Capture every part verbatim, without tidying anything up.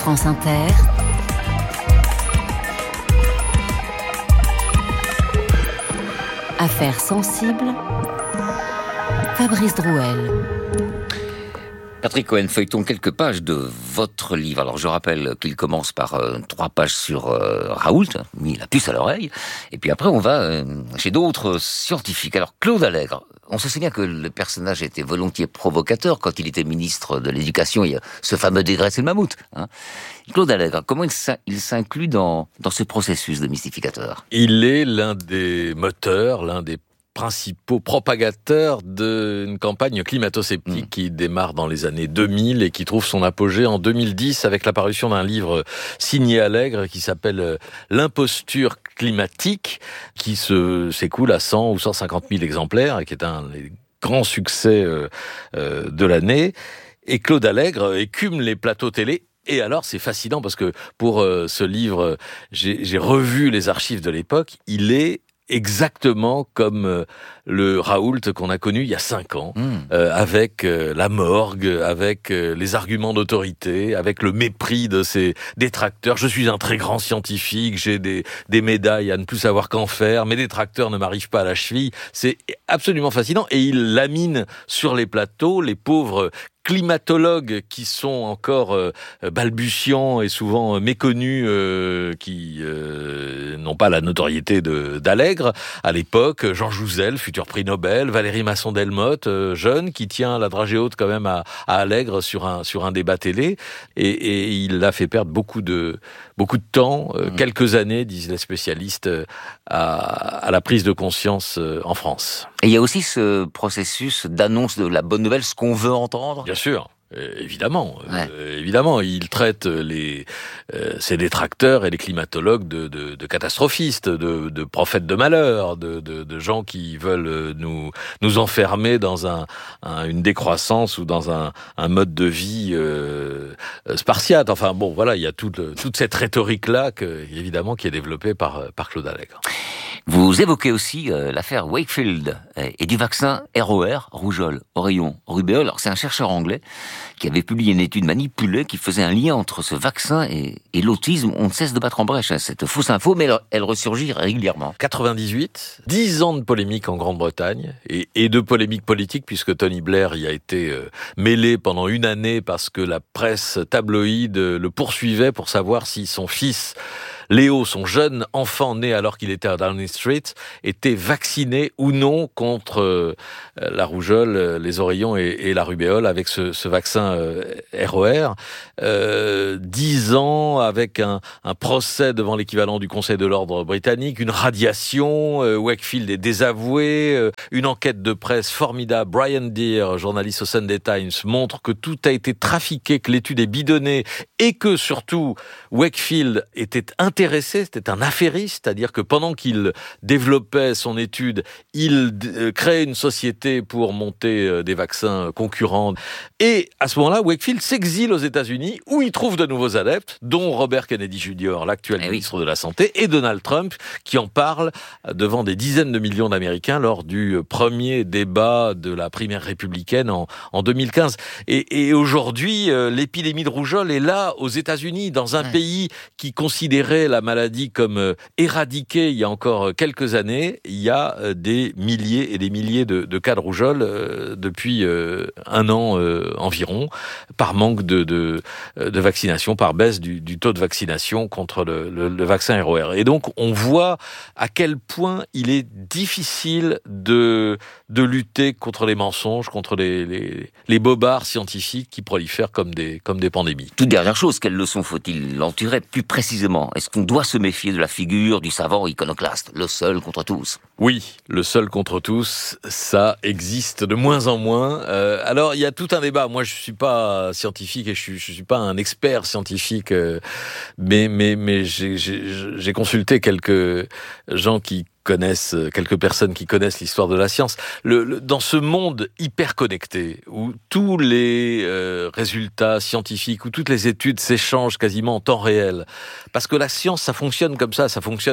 France Inter, Affaires sensibles, Fabrice Drouel. Patrick Cohen, feuilletons quelques pages de votre livre. Alors je rappelle qu'il commence par euh, trois pages sur euh, Raoult, mis la puce à l'oreille, et puis après on va euh, chez d'autres scientifiques. Alors Claude Allègre, on se souvient que le personnage était volontiers provocateur quand il était ministre de l'Éducation, il y a ce fameux dégraisser le mammouth. Hein. Claude Allègre, comment il s'inclut dans, dans ce processus de mystificateur ? Il est l'un des moteurs, l'un des principaux propagateurs d'une campagne climato-sceptique mmh. qui démarre dans les années deux mille et qui trouve son apogée en deux mille dix avec l'apparition d'un livre signé Allègre qui s'appelle L'imposture climatique, qui se, s'écoule à cent ou cent cinquante mille exemplaires et qui est un des grands succès euh, euh, de l'année. Et Claude Allègre écume les plateaux télé. Et alors, c'est fascinant parce que pour euh, ce livre, j'ai, j'ai revu les archives de l'époque. Il est exactement comme euh, le Raoult qu'on a connu il y a cinq ans, mmh. euh, avec euh, la morgue, avec euh, les arguments d'autorité, avec le mépris de ses détracteurs. Je suis un très grand scientifique, j'ai des, des médailles à ne plus savoir qu'en faire, mes détracteurs ne m'arrivent pas à la cheville. C'est absolument fascinant et il lamine sur les plateaux les pauvres climatologues qui sont encore euh, balbutiants et souvent euh, méconnus, euh, qui euh, n'ont pas la notoriété de, d'Allègre. À l'époque, Jean Jouzel, futur prix Nobel, Valérie Masson-Delmotte, euh, jeune, qui tient la dragée haute quand même à, à Allègre sur un, sur un débat télé. Et, et il a fait perdre beaucoup de, beaucoup de temps, euh, mmh. quelques années, disent les spécialistes, euh, à, à la prise de conscience euh, en France. Et il y a aussi ce processus d'annonce de la bonne nouvelle, ce qu'on veut entendre. Bien sûr. Euh, évidemment, ouais. euh, évidemment, il traite les euh, ses détracteurs et les climatologues de, de, de catastrophistes, de, de prophètes de malheur, de, de, de gens qui veulent nous nous enfermer dans un, un une décroissance ou dans un, un mode de vie euh, spartiate. Enfin bon, voilà, il y a toute toute cette rhétorique là que évidemment qui est développée par par Claude Allègre. Vous évoquez aussi euh, l'affaire Wakefield et, et du vaccin R O R, rougeole, oreillon, rubéole. Alors c'est un chercheur anglais qui avait publié une étude manipulée qui faisait un lien entre ce vaccin et, et l'autisme. On ne cesse de battre en brèche hein, cette fausse info, mais elle, elle ressurgit régulièrement. quatre-vingt-dix-huit, dix ans de polémique en Grande-Bretagne et, et de polémique politique puisque Tony Blair y a été euh, mêlé pendant une année parce que la presse tabloïde le poursuivait pour savoir si son fils Léo, son jeune enfant né alors qu'il était à Downing Street, était vacciné ou non contre euh, la rougeole, les oreillons et, et la rubéole avec ce, ce vaccin euh, R O R. Euh, dix ans avec un, un procès devant l'équivalent du Conseil de l'ordre britannique, une radiation, euh, Wakefield est désavoué, euh, une enquête de presse formidable. Brian Deer, journaliste au Sunday Times, montre que tout a été trafiqué, que l'étude est bidonnée et que surtout Wakefield était intéressé Intéressé, c'était un affairiste, c'est-à-dire que pendant qu'il développait son étude, il d- créait une société pour monter euh, des vaccins concurrents. Et à ce moment-là, Wakefield s'exile aux États-Unis, où il trouve de nouveaux adeptes, dont Robert Kennedy junior, l'actuel eh ministre oui. de la Santé, et Donald Trump, qui en parle devant des dizaines de millions d'Américains lors du premier débat de la primaire républicaine en, en deux mille quinze. Et, et aujourd'hui, euh, l'épidémie de rougeole est là, aux États-Unis, dans un ouais. pays qui considérait la maladie comme euh, éradiquée il y a encore quelques années. Il y a euh, des milliers et des milliers de, de cas de rougeole euh, depuis euh, un an euh, environ, par manque de, de, de vaccination, par baisse du, du taux de vaccination contre le, le, le vaccin R O R. Et donc, on voit à quel point il est difficile de, de lutter contre les mensonges, contre les, les, les bobards scientifiques qui prolifèrent comme des, comme des pandémies. Toute dernière chose, quelle leçon faut-il en tirer plus précisément ? Est-ce qu'on doit se méfier de la figure du savant iconoclaste, le seul contre tous ? Oui, le seul contre tous, ça existe de moins en moins. Euh, alors, il y a tout un débat. Moi, je suis pas scientifique et je suis, je suis pas un expert scientifique, euh, mais mais mais j'ai, j'ai, j'ai consulté quelques gens qui connaissent, quelques personnes qui connaissent l'histoire de la science. Le, le, dans ce monde hyper connecté, où tous les euh, résultats scientifiques, où toutes les études s'échangent quasiment en temps réel, parce que la science, ça fonctionne comme ça, ça fonctionne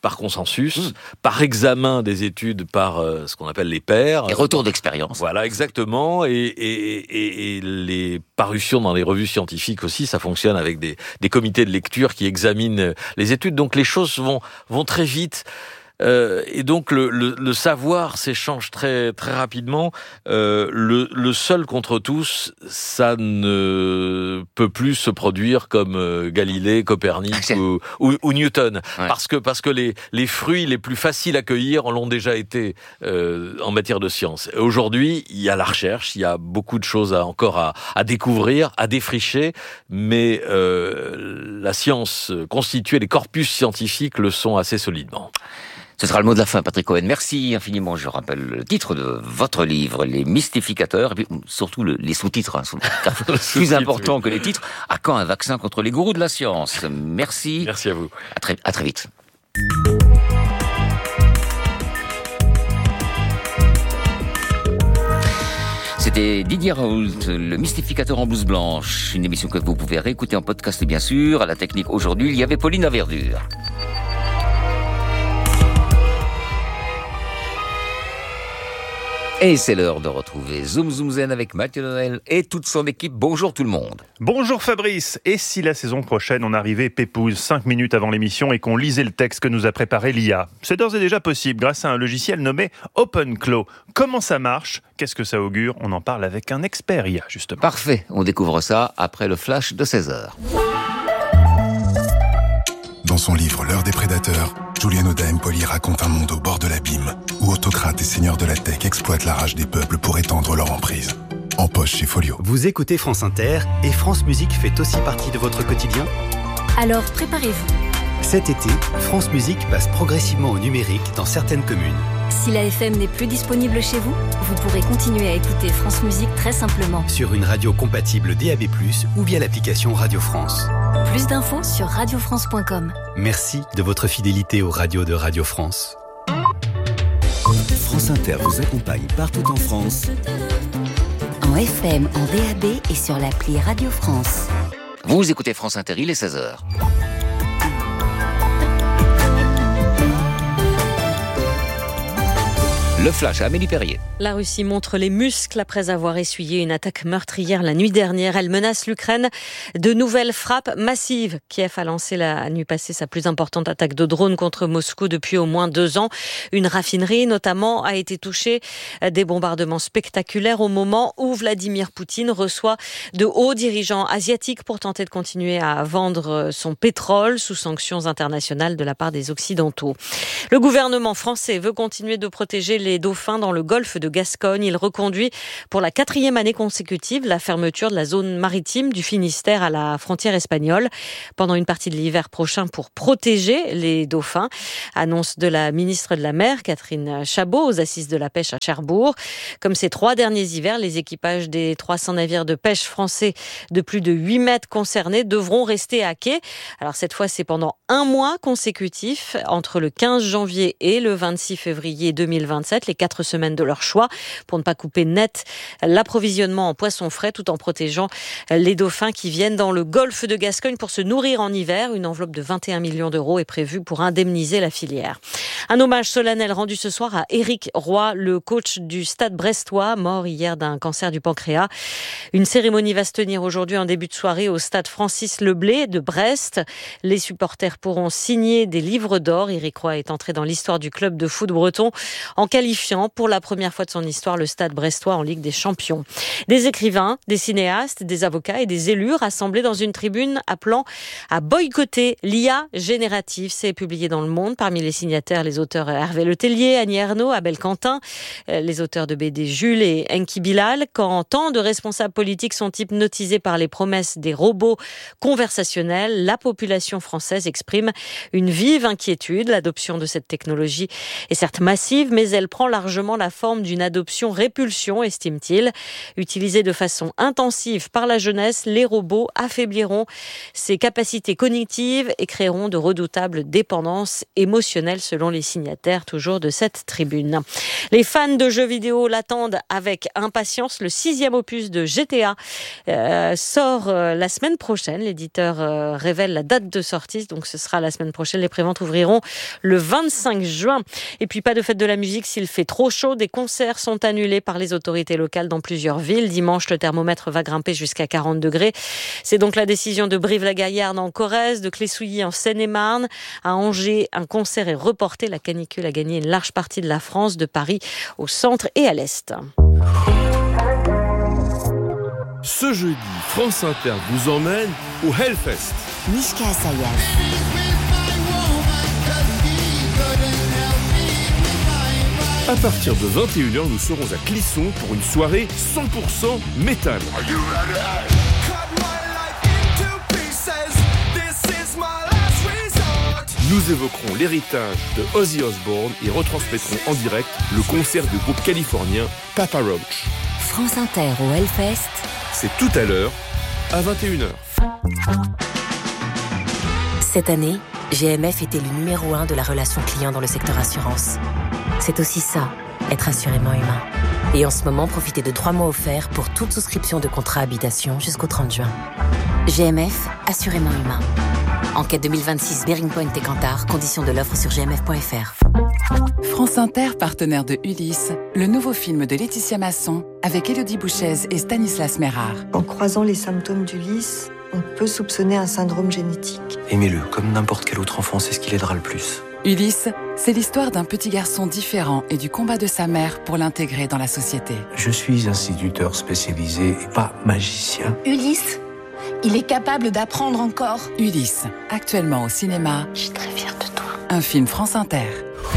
par consensus, mmh. par examen des études par euh, ce qu'on appelle les pairs. Et retour d'expérience. Voilà, exactement. Et, et, et, et les parutions dans les revues scientifiques aussi, ça fonctionne avec des, des comités de lecture qui examinent les études. Donc les choses vont, vont très vite. Euh, et donc le, le, le savoir s'échange très très rapidement. Euh, le, le seul contre tous, ça ne peut plus se produire comme euh, Galilée, Copernic ou, ou, ou Newton, ouais. parce que parce que les les fruits les plus faciles à cueillir l'ont déjà été euh, en matière de science. Et aujourd'hui, il y a la recherche, il y a beaucoup de choses à, encore à, à découvrir, à défricher, mais euh, la science constituée, les corpus scientifiques le sont assez solidement. Ce sera le mot de la fin, Patrick Cohen. Merci infiniment. Je rappelle le titre de votre livre, Les Mystificateurs, et puis surtout le, les sous-titres, hein, sont plus importants oui. que les titres. À quand un vaccin contre les gourous de la science? Merci. Merci à vous. À très, à très vite. C'était Didier Raoult, le mystificateur en blouse blanche. Une émission que vous pouvez réécouter en podcast, bien sûr. À la technique aujourd'hui, il y avait Pauline Laverdure. Et c'est l'heure de retrouver Zoom Zoom Zen avec Mathieu Noël et toute son équipe. Bonjour tout le monde. Bonjour Fabrice. Et si la saison prochaine on arrivait pépouze cinq minutes avant l'émission et qu'on lisait le texte que nous a préparé l'I A? C'est d'ores et déjà possible grâce à un logiciel nommé OpenClaw. Comment ça marche? Qu'est-ce que ça augure? On en parle avec un expert I A justement. Parfait, on découvre ça après le flash de seize heures. Dans son livre L'heure des prédateurs, Julian Oda-Empoli raconte un monde au bord de l'abîme, où autocrates et seigneurs de la tech exploitent la rage des peuples pour étendre leur emprise. En poche chez Folio. Vous écoutez France Inter et France Musique fait aussi partie de votre quotidien? Alors préparez-vous. Cet été, France Musique passe progressivement au numérique dans certaines communes. Si la F M n'est plus disponible chez vous, vous pourrez continuer à écouter France Musique très simplement. Sur une radio compatible D A B plus, ou via l'application Radio France. Plus d'infos sur radio france point com. Merci de votre fidélité aux radios de Radio France. France Inter vous accompagne partout en France. En F M, en D A B et sur l'appli Radio France. Vous écoutez France Inter, il est seize heures. Le flash, Amélie Perrier. La Russie montre les muscles après avoir essuyé une attaque meurtrière la nuit dernière. Elle menace l'Ukraine de nouvelles frappes massives. Kiev a lancé la nuit passée sa plus importante attaque de drone contre Moscou depuis au moins deux ans. Une raffinerie, notamment, a été touchée. Des bombardements spectaculaires au moment où Vladimir Poutine reçoit de hauts dirigeants asiatiques pour tenter de continuer à vendre son pétrole sous sanctions internationales de la part des Occidentaux. Le gouvernement français veut continuer de protéger les dauphins dans le golfe de Gascogne. Il reconduit pour la quatrième année consécutive la fermeture de la zone maritime du Finistère à la frontière espagnole pendant une partie de l'hiver prochain pour protéger les dauphins. Annonce de la ministre de la Mer, Catherine Chabot, aux assises de la pêche à Cherbourg. Comme ces trois derniers hivers, les équipages des trois cents navires de pêche français de plus de huit mètres concernés devront rester à quai. Alors cette fois, c'est pendant un mois consécutif, entre le quinze janvier et le vingt-six février deux mille vingt-sept, les quatre semaines de leur choix, pour ne pas couper net l'approvisionnement en poissons frais tout en protégeant les dauphins qui viennent dans le golfe de Gascogne pour se nourrir en hiver. Une enveloppe de vingt et un millions d'euros est prévue pour indemniser la filière. Un hommage solennel rendu ce soir à Éric Roy, le coach du Stade brestois, mort hier d'un cancer du pancréas. Une cérémonie va se tenir aujourd'hui en début de soirée au stade Francis Leblé de Brest. Les supporters pourront signer des livres d'or. Éric Roy est entré dans l'histoire du club de foot breton en qualifiant pour la première fois de son histoire le Stade brestois en Ligue des Champions. Des écrivains, des cinéastes, des avocats et des élus rassemblés dans une tribune appelant à boycotter l'I A générative. C'est publié dans Le Monde. Parmi les signataires, les auteurs Hervé Letellier, Annie Ernaux, Abel Quentin, les auteurs de B D Jules et Enki Bilal. Quand tant de responsables politiques sont hypnotisés par les promesses des robots conversationnels, la population française exprime une vive inquiétude. L'adoption de cette technologie est certes massive, mais elle prend largement la forme d'une adoption-répulsion, estime-t-il. Utilisés de façon intensive par la jeunesse, les robots affaibliront ses capacités cognitives et créeront de redoutables dépendances émotionnelles, selon les signataires toujours de cette tribune. Les fans de jeux vidéo l'attendent avec impatience. Le sixième opus de G T A euh, sort euh, la semaine prochaine. L'éditeur euh, révèle la date de sortie, donc ce sera la semaine prochaine. Les préventes ouvriront le vingt-cinq juin. Et puis pas de fête de la musique s'il fait trop chaud. Des concerts sont annulés par les autorités locales dans plusieurs villes. Dimanche, le thermomètre va grimper jusqu'à quarante degrés. C'est donc la décision de Brive-la-Gaillarde en Corrèze, de Clé-Souilly en Seine-et-Marne. À Angers, un concert est reporté. La canicule a gagné une large partie de la France, de Paris au centre et à l'est. Ce jeudi, France Inter vous emmène au Hellfest. Mishka Asayas. À partir de vingt et une heures, nous serons à Clisson pour une soirée cent pour cent métal. Nous évoquerons l'héritage de Ozzy Osbourne et retransmettrons en direct le concert du groupe californien Papa Roach. France Inter au Hellfest. C'est tout à l'heure, à vingt et une heures. Cette année, G M F était le numéro un de la relation client dans le secteur assurance. C'est aussi ça, être assurément humain. Et en ce moment, profitez de trois mois offerts pour toute souscription de contrat habitation jusqu'au trente juin. G M F, assurément humain. Enquête deux mille vingt-six, Bearing Point et Kantar. Conditions de l'offre sur g m f point f r. France Inter, partenaire de Ulysse, le nouveau film de Laetitia Masson avec Élodie Bouchez et Stanislas Mérard. En croisant les symptômes d'Ulysse, on peut soupçonner un syndrome génétique. Aimez-le, comme n'importe quel autre enfant, c'est ce qui l'aidera le plus. Ulysse, c'est l'histoire d'un petit garçon différent et du combat de sa mère pour l'intégrer dans la société. Je suis instituteur spécialisé et pas magicien. Ulysse, il est capable d'apprendre encore. Ulysse, actuellement au cinéma. Je suis très fière de toi. Un film France Inter.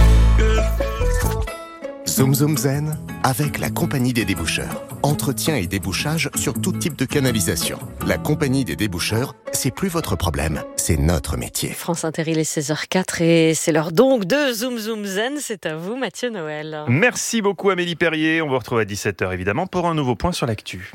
Zoom Zoom Zen, avec la Compagnie des Déboucheurs. Entretien et débouchage sur tout type de canalisation. La Compagnie des Déboucheurs, c'est plus votre problème, c'est notre métier. France Inter, il est seize heures quatre et c'est l'heure donc de Zoom Zoom Zen. C'est à vous, Mathieu Noël. Merci beaucoup Amélie Perrier. On vous retrouve à dix-sept heures évidemment pour un nouveau point sur l'actu.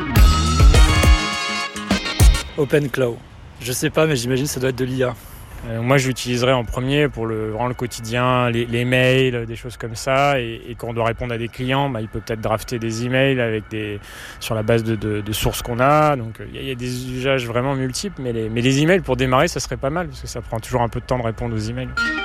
OpenClaw. Je sais pas, mais j'imagine que ça doit être de l'I A. Euh, moi, je l'utiliserai en premier pour le, vraiment le quotidien, les, les mails, des choses comme ça. Et, et quand on doit répondre à des clients, bah, il peut peut-être drafter des emails avec des, sur la base de, de, de sources qu'on a. Donc, il y, y a des usages vraiment multiples. Mais les, mais les emails, pour démarrer, ça serait pas mal parce que ça prend toujours un peu de temps de répondre aux emails.